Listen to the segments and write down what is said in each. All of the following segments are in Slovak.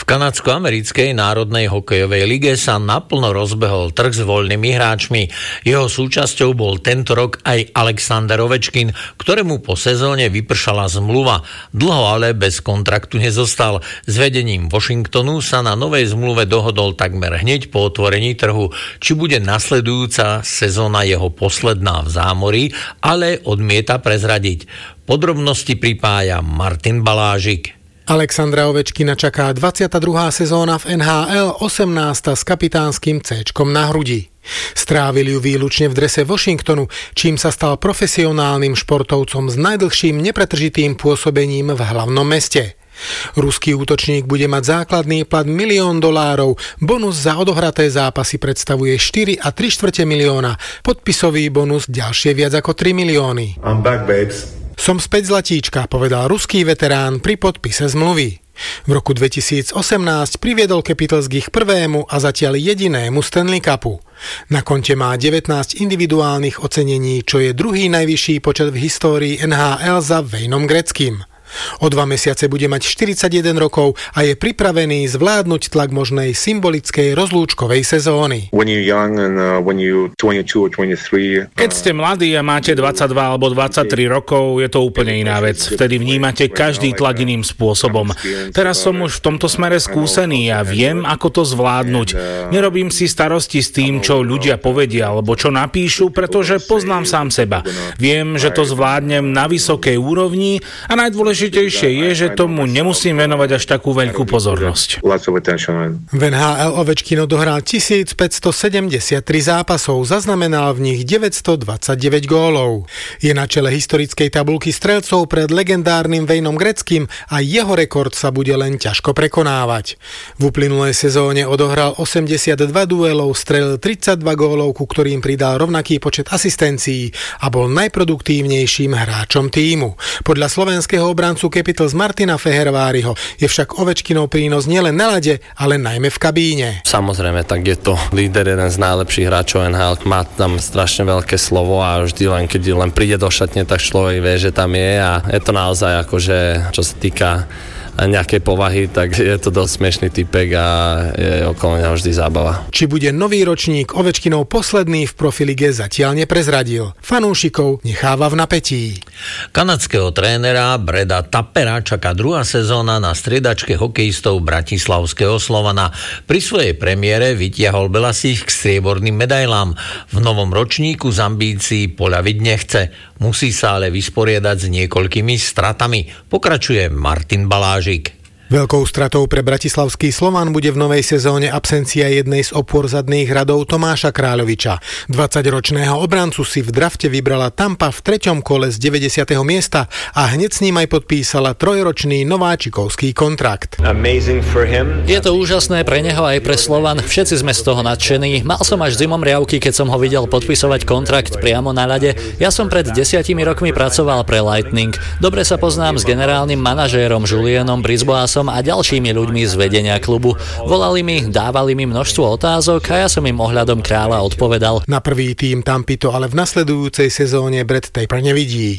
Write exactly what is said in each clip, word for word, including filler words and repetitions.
kanadsko-americkej národnej hokejovej lige sa naplno rozbehol trh s voľnými hráčmi. Jeho súčasťou bol tento rok aj Alexander Ovečkin, ktorému po sezóne vypršala zmluva. Dlho ale bez kontraktu nezostal. S vedením Washingtonu sa na novej zmluve dohodol takmer hneď po otvorení trhu. Či bude nasledujúca sezóna jeho posledná v zámorí, ale odmieta prezradiť. Podrobnosti pripája Martin Balážik. Alexandra Ovečkina čaká dvadsiata druhá sezóna v en há el, osemnásta s kapitánskym céčkom na hrudi. Strávil ju výlučne v drese Washingtonu, čím sa stal profesionálnym športovcom s najdlhším nepretržitým pôsobením v hlavnom meste. Ruský útočník bude mať základný plat milión dolárov, bonus za odohraté zápasy predstavuje štyri a tri štvrte milióna, podpisový bonus ďalšie viac ako tri milióny. I'm back, babes. Som späť zlatíčka, povedal ruský veterán pri podpise zmluvy. V roku dvetisícosemnásť priviedol Capitals k ich prvému a zatiaľ jedinému Stanley Cupu. Na konte má devätnásť individuálnych ocenení, čo je druhý najvyšší počet v histórii en há el za Wayneom Gretzkym. O dva mesiace bude mať štyridsaťjeden rokov a je pripravený zvládnuť tlak možnej symbolickej rozlúčkovej sezóny. Keď ste mladí a máte dvadsaťdva alebo dvadsaťtri rokov, je to úplne iná vec. Vtedy vnímate každý tlak iným spôsobom. Teraz som už v tomto smere skúsený a viem, ako to zvládnuť. Nerobím si starosti s tým, čo ľudia povedia alebo čo napíšu, pretože poznám sám seba. Viem, že to zvládnem na vysokej úrovni a najdôležitejšie Dôležitejšie je, že tomu nemusím venovať až takú veľkú pozornosť. V en há el Ovečkin odohral tisícpäťstosedemdesiattri zápasov, zaznamenal v nich deväťstodvadsaťdeväť gólov. Je na čele historickej tabuľky strelcov pred legendárnym Wayneom Gretzkym a jeho rekord sa bude len ťažko prekonávať. V uplynulej sezóne odohral osemdesiatdva duelov, strelil tridsaťdva gólov, ku ktorým pridal rovnaký počet asistencií a bol najproduktívnejším hráčom tímu. Podľa slovenského obrancu Capitals Martina Feherváriho je však Ovečkinov prínos nielen na ľade, ale najmä v kabíne. Samozrejme, tak je to líder, jeden z najlepších hráčov en há el, má tam strašne veľké slovo a vždy len, keď len príde do šatne, tak človek vie, že tam je a je to naozaj akože, čo sa týka nejakej povahy, tak je to dosť smiešný typek a je okolo neho vždy zábava. Či bude nový ročník Ovečkinov posledný v profilige, zatiaľ neprezradil. Fanúšikov necháva v napätí. Kanadského trénera Breda Tappera čaká druhá sezóna na striedačke hokejistov bratislavského Slovana. Pri svojej premiére vytiahol Belasich k strieborným medailám. V novom ročníku z ambícií poľaviť nechce. Musí sa ale vysporiadať s niekoľkými stratami. Pokračuje Martin Balážik. Veľkou stratou pre bratislavský Slovan bude v novej sezóne absencia jednej z opôr zadných radov Tomáša Kráľoviča. dvadsaťročného obrancu si v drafte vybrala Tampa v treťom kole z deväťdesiateho miesta a hneď s ním aj podpísala trojročný nováčikovský kontrakt. Je to úžasné pre neho aj pre Slovan, všetci sme z toho nadšení. Mal som až zimom riavky, keď som ho videl podpisovať kontrakt priamo na ľade. Ja som pred desiatimi rokmi pracoval pre Lightning. Dobre sa poznám s generálnym manažérom Julienom Brisboisom a ďalšími ľuďmi z vedenia klubu. Volali mi, dávali mi množstvo otázok a ja som im ohľadom Kráľa odpovedal. Na prvý tím Tampy to ale v nasledujúcej sezóne Brad Tapper nevidí.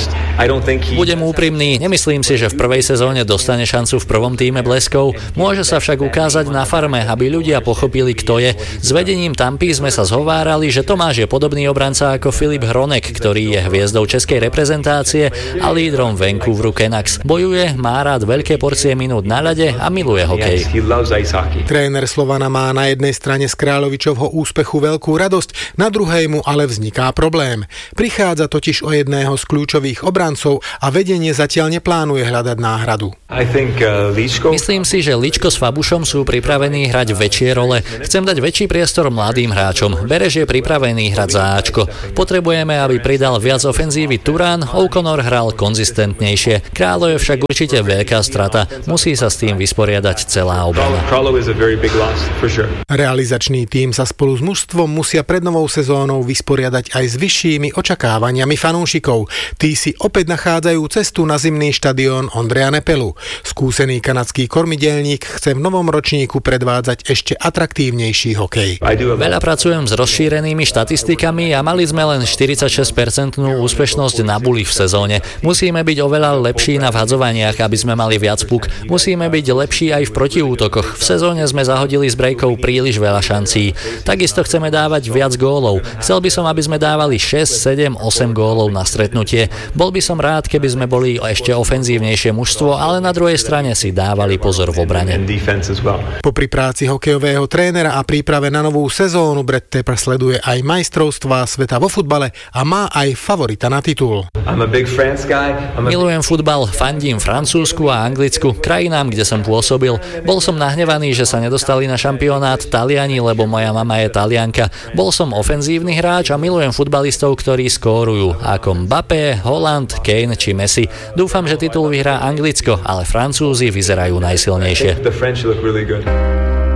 Budem úprimný, nemyslím si, že v prvej sezóne dostane šancu v prvom tíme Bleskov. Môže sa však ukázať na farme, aby ľudia pochopili, kto je. S vedením Tampy sme sa zhovárali, že Tomáš je podobný obranca ako Filip Hronek, ktorý je hviezdou českej reprezentácie a lídrom Vancouveru Canucks. Bojuje, má rád veľké porcie minút na ľade a miluje hokej. Tréner Slovana má na jednej strane z Kráľovičovho úspechu veľkú radosť, na druhej mu ale vzniká problém. Prichádza totiž o jedného z kľúčových obrancov a vedenie zatiaľ neplánuje hľadať náhradu. Myslím si, že Ličko s Fabušom sú pripravení hrať väčšie role. Chcem dať väčší priestor mladým hráčom. Bereš je pripravený hrať za Ačko. Potrebujeme, aby pridal viac ofenzívy Turán, O'Connor hral konzistentnejšie. Kráľo je však určite veľká strata. Musí sa s tým vysporiadať celá obrana. Realizačný tím sa spolu s mužstvom musia pred novou sezónou vysporiadať aj s vyššími očakávaniami fanúšikov. Tí si opäť nachádzajú cestu na zimný štadión Ondreja Nepelu. Skúsený kanadský kormidelník chce v novom ročníku predvádzať ešte atraktívnejší hokej. Veľa pracujem s rozšírenými štatistikami a mali sme len štyridsaťšesť percent úspešnosť na buli v sezóne. Musíme byť oveľa lepší na vhadzovaniach, aby sme mali viac puk. Musíme byť lepší aj v protiútokoch. V sezóne sme zahodili z brejkov príliš veľa šancí. Takisto chceme dávať viac gólov. Chcel by som, aby sme dávali šesť, sedem, osem gólov na stretnutie. Bol by som rád, keby sme boli ešte ofenzívnejšie mužstvo, ale na druhej strane si dávali pozor v obrane. Popri práci hokejového trénera a príprave na novú sezónu Brad Tepper sleduje aj majstrovstvá sveta vo futbale a má aj favorita na titul. Milujem futbal, fandím Francúzsku a Anglicku, krajinám, kde som pôsobil. Bol som nahnevaný, že sa nedostali na šampionát Taliani, lebo moja mama je Talianka. Bol som ofenzívny hráč a milujem futbalistov, ktorí skórujú, ako Mbappé, Holland, Kane či Messi. Dúfam, že titul vyhrá Anglicko, ale Francúzi vyzerajú najsilnejšie.